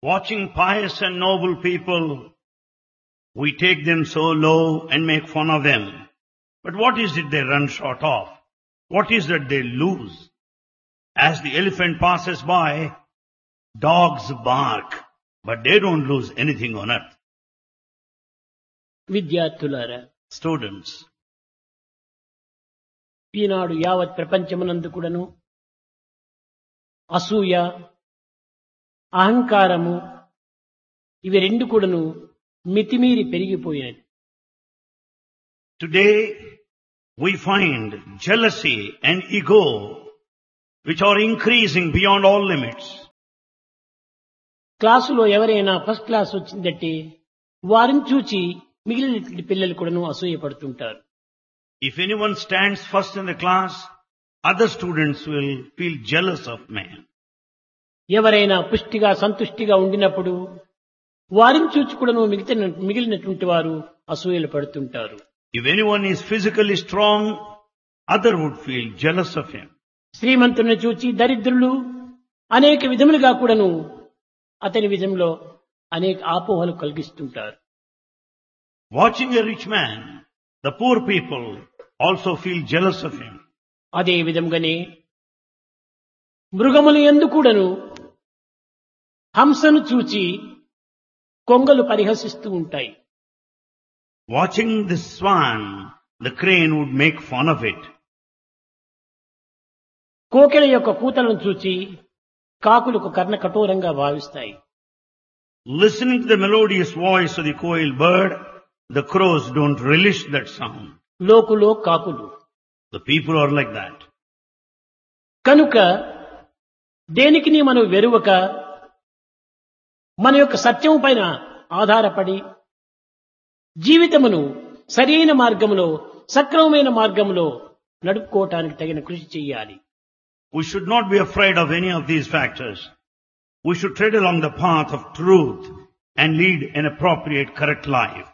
Watching pious and noble people, we take them so low and make fun of them. But what is it they run short of? What is it they lose? As the elephant passes by, dogs bark, but they don't lose anything on earth. విద్యార్థులారా, Students, ఈనాడు యావత్ ప్రపంచమునందు కూడాను అసూయ, అహంకారము ఇవి రెండు కూడాను మితిమీరి పెరిగిపోయినది. today we find jealousy and ego which are increasing beyond all limits. క్లాసులో ఎవరైనా ఫస్ట్ క్లాస్ వచ్చిందంటే వారిని చూచి మిగిలిన పిల్లలు కూడాను అసూయపడుతుంటారు. If anyone stands first in the class, other students will feel jealous of man. ఎవరైనా పుష్టిగా సంతుష్టిగా ఉండినప్పుడు వారిని చూచి కూడాను మిగిలినటువంటి వారు అసూయలు పడుతుంటారు. If anyone is physically strong, other would feel jealous of him. శ్రీమంతుని చూచి దరిద్రులు అనేక విధములుగా కూడాను అతని విధంలో అనేక ఆపోహలు కలిగిస్తుంటారు. Watching a rich man, the poor people also feel jealous of him. అదే విధంగానే మృగములు యందు కూడాను హంసను చూచి కొంగలు పరిహసిస్తూ ఉంటాయి. Watching the swan, the crane would make fun of it. కోకిల యొక్క కూతలను చూచి కాకులకు కర్ణ కఠోరంగా భావిస్తాయి. Listening to the melodious voice of the quail bird, the crows don't relish that sound. లోకులో కాకులు. The people are like that. కనుక దేనికి మనం వెరువక మన యొక్క సత్యం పైన ఆధారపడి జీవితమును సరైన మార్గములో సక్రమమైన మార్గములో నడుపుకోవటానికి తగిన కృషి చేయాలి. We should not be afraid of any of these factors. We should tread along the path of truth and lead an appropriate, correct life.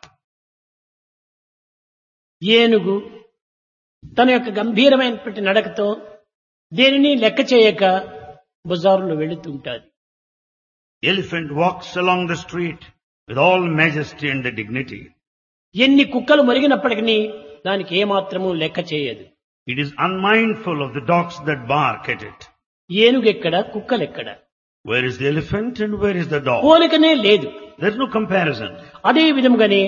ఏనుగు తన యొక్క గంభీరమైనటువంటి నడకతో దేనిని లెక్క చేయక బజారులో వెళుతుంటాది. Elephant walks along the street with all majesty and dignity. ఎన్ని కుక్కలు మొరిగినప్పటికీ దానికి ఏమాత్రము లెక్క చేయదు. It is unmindful of the dogs that bark at it. ఏనుగెక్కడ, కుక్కలెక్కడ? Where is the elephant and where is the dog? పోలికనే లేదు. There is no comparison. అదే విధముగానే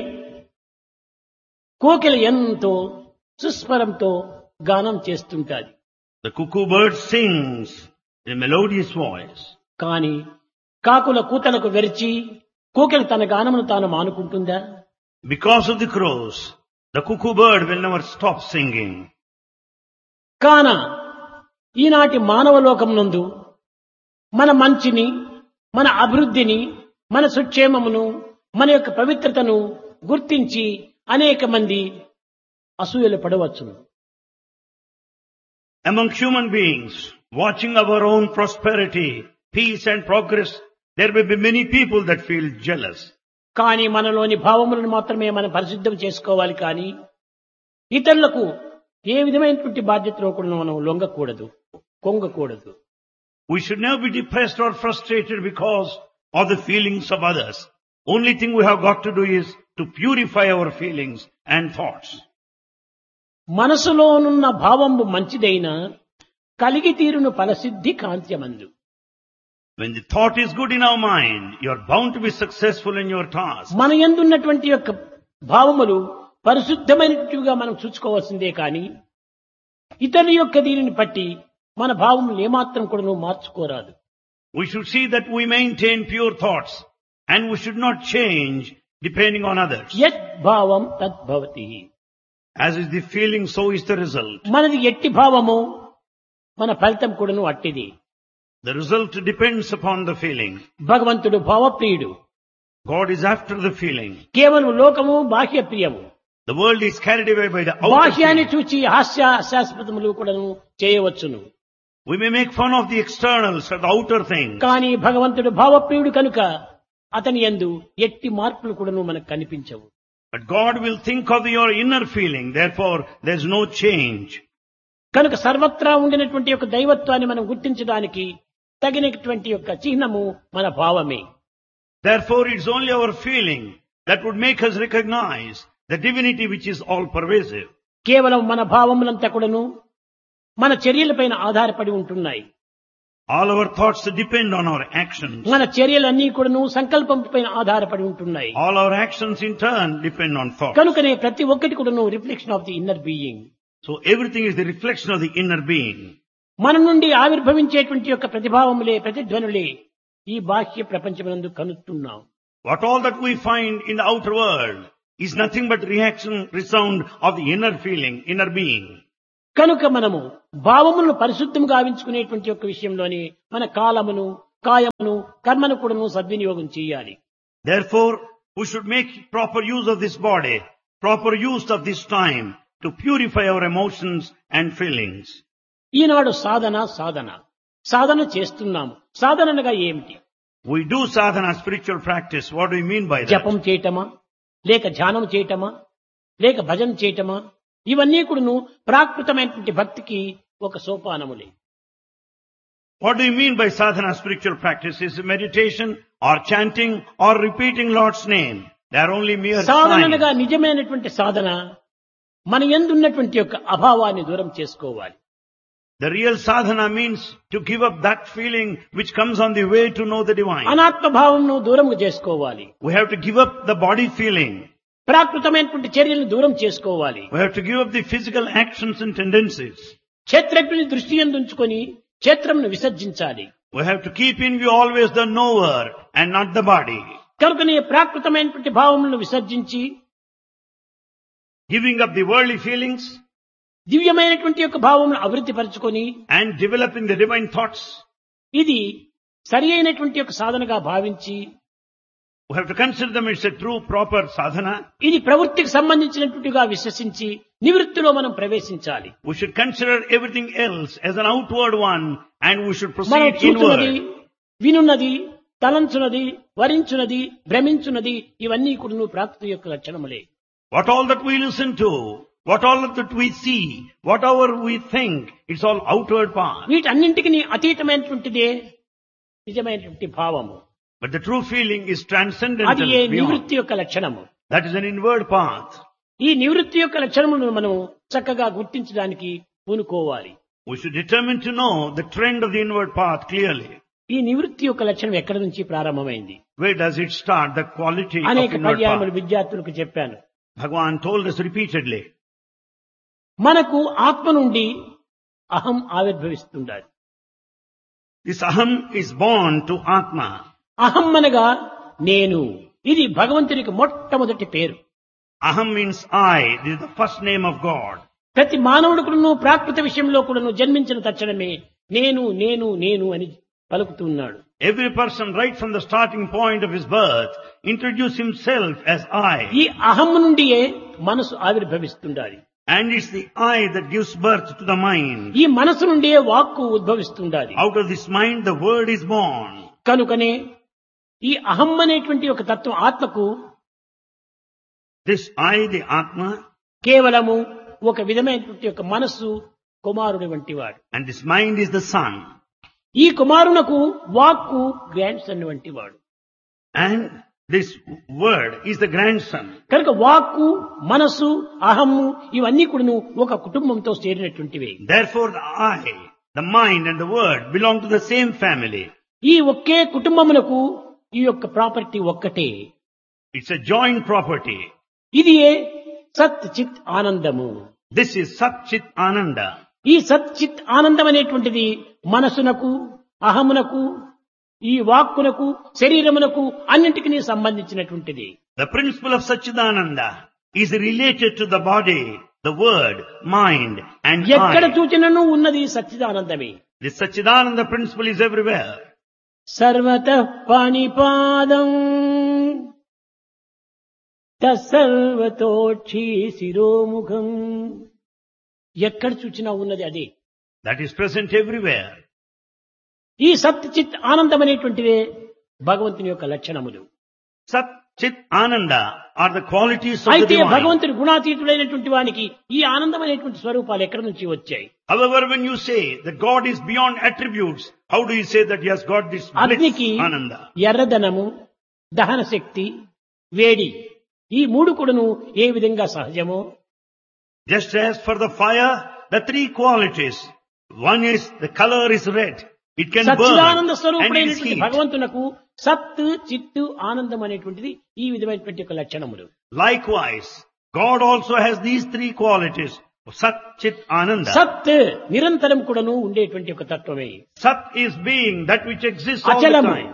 కోకిల ఎంతో సుస్వరంతో గానం చేస్తుంటాది. The cuckoo bird sings in a melodious voice. కానీ కాకుల కూతలకు వెరిచి కోకిల తన గానమును తాను మానుకుంటుందా? Because of the crows, the cuckoo bird will never stop singing. కాన ఈనాటి మానవ లోకమునందు మన మంచిని, మన అభివృద్ధిని, మన సుక్షేమమును, మన యొక్క పవిత్రతను గుర్తించి అనేక మంది అసూయలు పడవచ్చును. Among human beings, watching our own prosperity, peace and progress, there may be many people that feel jealous. కానీ మనలోని భావములను మాత్రమే మనం పరిశుద్ధం చేసుకోవాలి. కానీ ఇతరులకు ఏ విధమైనటువంటి బాధ్యతలో కూడా మనం లొంగకూడదు, కొంగకూడదు. We should never be depressed or frustrated because of the feelings of others. Only thing we have got to do is to purify our feelings and thoughts. మనసులోనున్న భావము మంచిదైనా కలిగి తీరును ఫలసిద్ధి కాంత్యమందు. When the thought is good in our mind, you are bound to be successful in your task. మన యందున్నటువంటి యొక్క భావములు పరిశుద్ధమైనట్టుగా మనం చూసుకోవాల్సిందే కానీ ఇతరుల యొక్క దీనిని బట్టి మన భావములు ఏమాత్రం కూడా మార్చుకోరాదు. We should see that we maintain pure thoughts and we should not change depending on others. యత్ భావం తద్భవతి. As is the feeling, so is the result. మనది ఎట్టి భావము మన ఫలితం కూడాను అట్టిది. The result depends upon the feeling. భగవంతుడు భావప్రియుడు. God is after the feeling. కేవలం లోకము బాహ్య ప్రియము. The world is carried away by the outer బాహ్యాన్ని feeling. చూచి హాస్యాస్పదములు కూడాను చేయవచ్చును. We may make fun of the externals or the outer things. కానీ భగవంతుడు భావప్రియుడు కనుక అతని యందు ఎట్టి మార్పులు కూడాను మనకు కనిపించవు. But God will think of your inner feeling. Therefore, there is no change. కనుక సర్వత్రా ఉండినటువంటి యొక్క దైవత్వాన్ని మనం గుర్తించడానికి తగినటువంటి యొక్క చిహ్నము మన భావమే. Therefore, it's only our feeling that would make us recognize the divinity which is all pervasive. కేవలం మన భావములంతా కూడాను మన చర్యలపైన ఆధారపడి ఉంటున్నాయి. All our thoughts depend on our actions. మన చర్యలన్నీ కూడాను సంకల్పం పైన ఆధారపడి ఉంటున్నాయి. All our actions in turn depend on thought. కనుకనే ప్రతి ఒక్కటి కూడాను reflection of the inner being. So everything is the reflection of the inner being. మన నుండి ఆవిర్భవించేటువంటి యొక్క ప్రతిభావములే ప్రతిధ్వనులే ఈ బాహ్య ప్రపంచమునందు కనుస్తున్నాం. What all that we find in the outer world is nothing but reaction, resound of the inner feeling, inner being. కనుక మనము భావములను పరిశుద్ధం గావించుకునేటువంటి యొక్క విషయంలోనే మన కాలమును కాయమును కర్మను కూడాను సద్వినియోగం చేయాలి. Therefore, we should make proper use of this body, proper use of this time to purify our emotions and feelings. ఈనాడు సాధన చేస్తున్నాము. సాధన అనగా ఏమిటి? We do sadhana, spiritual practice. What do we mean by that? జపం చేయటమా, లేక ధ్యానం చేయటమా, లేక భజన చేయటమా, ఇవన్నీ కూడాను ప్రాకృతమైనటువంటి భక్తికి ఒక సోపానములే. What do you mean by sadhana, spiritual practice? Is it meditation or chanting or repeating Lord's name? They are only mere సాధనగా signs. నిజమైనటువంటి సాధన మన యందున్నటువంటి యొక్క అభావాన్ని దూరం చేసుకోవాలి. The real sadhana means to give up that feeling which comes on the way to know the divine. అనాత్మ భావంను దూరం చేసుకోవాలి. We have to give up the body feeling. ప్రాకృతమైనటువంటి చర్యలను దూరం చేసుకోవాలి. We have to give up the physical actions and tendencies. క్షేత్రజ్ఞుని దృష్టి యందు ఉంచుకొని క్షేత్రమును విసర్జించాలి. We have to keep in view always the knower and not the body. కనుకనే ప్రాకృతమైనటువంటి భావములను విసర్జించి Giving up the worldly feelings దివ్యమైనటువంటి యొక్క భావమును అభివృద్ధి పరచుకొని and developing the divine thoughts. ఇది సరి అయినటువంటి యొక్క సాధనగా భావించి We have to consider them as a true, proper sadhana. ఇది ప్రవృత్తికి సంబంధించినట్టుగా విశ్వసించి నివృత్తిలో మనం ప్రవేశించాలి. We should consider everything else as an outward one and we should మనం proceed చూచున్నది, inward. వినున్నది, తలంచున్నది, వరించున్నది, భ్రమించున్నది ఇవన్నీ కూడా ప్రాకృతి యొక్క లక్షణములే. What all that we listen to, what all that we see, whatever we think, it's all outward path. వీటన్నింటికి అతీతమైనటువంటిదే నిజమైనటువంటి భావము. But the true feeling is అది transcendental ఏ beyond. నివృత్తి యొక్క లక్షణము. That is an inward path. ఈ నివృత్తి యొక్క లక్షణములను మనం చక్కగా గుర్తించడానికి పూనుకోవాలి. We should determine to know the trend of the inward path clearly. ఈ నివృత్తి యొక్క లక్షణం ఎక్కడి నుంచి ప్రారంభమైంది? Where does it start? The quality of అనేక inward పర్యాయములు path. విద్యార్థులకు చెప్పాను. Bhagavan told us repeatedly. మనకు ఆత్మ నుండి అహం ఆవిర్భవిస్తుండాలి. This aham is born to Atma. అహం అనగా నేను. ఇది భగవంతునికి మొట్టమొదటి పేరు. Aham means I. This is the first name of God. ప్రతి మానవుడుకును ప్రాకృత విషయంలో కూడాను జన్మించిన తక్షణమే నేను నేను నేను అని పలుకుతున్నాడు. Every person right from the starting point of his birth introduce himself as I. ఈ అహం నుండియే మనసు ఆవిర్భవిస్తుండాలి. And it's the I that gives birth to the mind. ఈ మనసు నుండియే వాక్కు ఉద్భవిస్తుండాలి. Out of this mind the word is born. కనుకనే ఈ అహం అనేటువంటి ఒక తత్వం ఆత్మకు This I, the Atma, కేవలము ఒక విధమైనటువంటి ఒక మనస్సు కుమారుడి వంటి వాడు. and this mind is the son. ఈ కుమారునకు వాక్కు గ్రాండ్ సన్ వంటి వాడు. And this word is the grandson. కనుక వాక్కు మనస్సు అహము ఇవన్నీ కూడాను ఒక కుటుంబంతో చేరినటువంటివి. Therefore the I, the mind and the word belong to the same family. ఈ ఒకే కుటుంబమునకు ఈ యొక్క ప్రాపర్టీ ఒక్కటే. It's a joint property. ఇది సత్ చిత్ ఆనందము. This is Sat Chit Ananda. ఈ సత్ చిత్ ఆనందం అనేటువంటిది మనసునకు అహమునకు ఈ వాక్కునకు శరీరమునకు అన్నింటికి సంబంధించినటువంటిది. The principle of Satchidananda is related to the body, the word, mind and ఎక్కడ I. చూచినను ఉన్నది సచ్చిదానందమే. This Satchidananda principle is everywhere. సర్వతః పాణిపాదం తస్సర్వతోక్షి శిరోముఖం. ఎక్కడ చూచినా ఉన్నది అదే. That is present everywhere. ఈ సత్ చిత్ ఆనందం అనేటువంటివే భగవంతుని యొక్క లక్షణములు. Sat Chit Ananda are the qualities of the అయితే divine. భగవంతుడు గుణాతీతుడైనటువంటి వానికి ఈ ఆనందం అనేటువంటి స్వరూపాలు ఎక్కడి నుంచి వచ్చాయి? However, when you say that God is beyond attributes, how do you say that he has got this bliss, అగ్నికి Ananda? ఎర్రదనము, దహన శక్తి, వేడి, ఈ మూడు కూడాను ఏ విధంగా సహజమో, Just as for the fire, the three qualities. One is the color is red. It can Sachchidananda burn and it is స్వరూపుడైనటువంటి heat. భగవంతునకు సత్, చిత్తు, ఆనందం అనేటువంటిది ఈ విధమైనటువంటి ఒక లక్షణములు. Likewise, God also has these three qualities. Sat, Chit, Ananda. సత్ నిరంతరం కూడాను ఉండేటువంటి ఒక తత్వమే. Sat is being that which exists all the అచలము, time.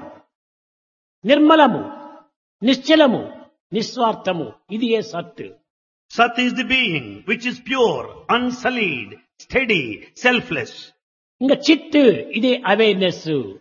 నిర్మలము, నిశ్చలము, నిస్వార్థము, ఇది ఏ సత్. Sat is the being which is pure, unsullied, steady, selfless. ఇంకా చిత్ ఇదే అవేర్నెస్,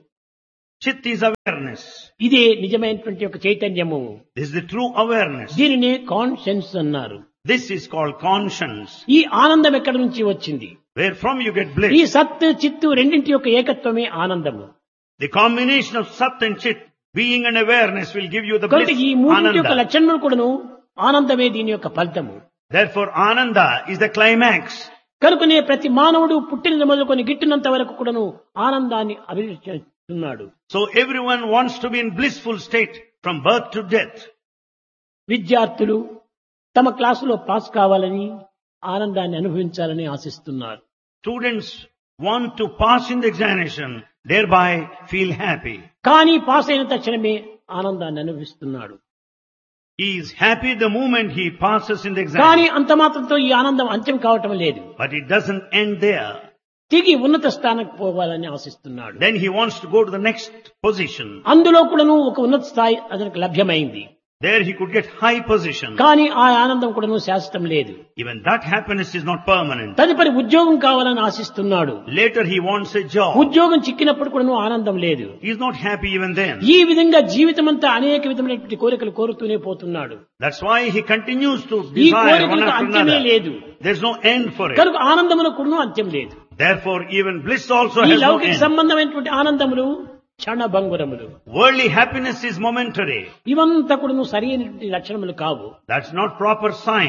Chit is awareness. ఇదే నిజమైనటువంటి ఒక చైతన్యము. This is the true awareness. దీనినే కాన్షియన్స్ అన్నారు. This is called conscience. ఈ ఆనందం ఎక్కడి నుంచి వచ్చింది? Where from you get ఈ bliss. సత్, చిత్తు రెండింటి యొక్క ఏకత్వమే ఆనందము. The combination of Sat and Chit, being and awareness, will give you the కాబట్టి bliss, ఈ మూడింటి యొక్క Ananda. లక్షణములు కూడాను ఆనందమే దీని యొక్క ఫలితము. Therefore, Ananda is the climax. కనుకనే ప్రతి మానవుడు పుట్టిన మొదలుకొని గిట్టినంత వరకు కూడాను ఆనందాన్ని అభివృద్ధిస్తున్నాడు. So everyone wants to be in blissful state from birth to death. విద్యార్థులు తమ క్లాసులో పాస్ కావాలని, ఆనందాన్ని అనుభవించాలని ఆశిస్తున్నారు. Students want to pass in the examination, thereby feel happy. కానీ పాస్ అయిన తక్షణమే ఆనందాన్ని అనుభవిస్తున్నాడు. He is happy the moment he passes in the కానీ exam. అంత మాత్రంతో ఈ ఆనందం అంత్యం కావటం లేదు. But it doesn't end there. తిరిగి ఉన్నత స్థానానికి పోవాలని ఆశిస్తున్నాడు. Then he wants to go to the next position. అందులో కూడాను ఒక ఉన్నత స్థాయి అతనికి లభ్యమైంది. There he could get high position. కానీ ఆ ఆనందం కూడాను శాశ్వతం లేదు. Even that happiness is not permanent. తదుపరి ఉద్యోగం కావాలని ఆశిస్తున్నాడు. Later he wants a job. ఉద్యోగం చిక్కినప్పుడు కూడాను ఆనందం లేదు. He is not happy even then. ఈ విధంగా జీవితం అంతా అనేక విధమైనటువంటి కోరికలు కోరుతూనే పోతున్నాడు. That's why he continues to ఈ desire one కోరికలకు after అంత్యమే another. లేదు. There's no end for it. కనుక ఆనందములకు కూడాను అంత్యం లేదు. Therefore, even bliss also ఈ has no లౌకిక end. సంబంధమైనటువంటి ఆనందములు క్షణభంగురములు. Worldly happiness is momentary. ఇవంతా కూడాను సరి అయినటువంటి లక్షణములు కావు. That's not proper sign.